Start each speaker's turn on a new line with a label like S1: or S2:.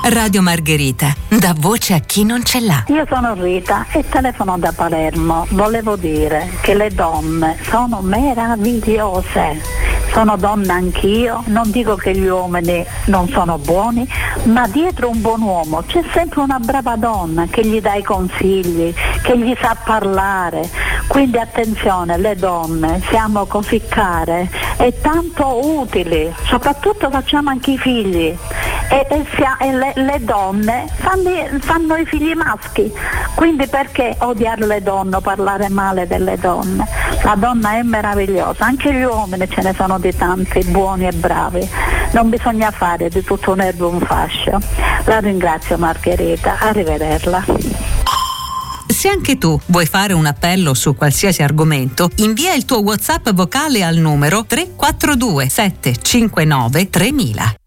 S1: Radio Margherita, dà voce a chi non ce l'ha.
S2: Io sono Rita e telefono da Palermo. Volevo dire che le donne sono meravigliose. Sono donna anch'io, non dico che gli uomini non sono buoni, ma dietro un buon uomo c'è sempre una brava donna che gli dà i consigli, che gli sa parlare. Quindi attenzione, le donne siamo così care e tanto utili, soprattutto facciamo anche i figli e le donne fanno i figli maschi, quindi perché odiare le donne o parlare male delle donne? La donna è meravigliosa, anche gli uomini ce ne sono di tanti buoni e bravi, non bisogna fare di tutto un erbo un fascio. La ringrazio Margherita, arrivederla.
S1: Se anche tu vuoi fare un appello su qualsiasi argomento, invia il tuo WhatsApp vocale al numero 342 759 3000.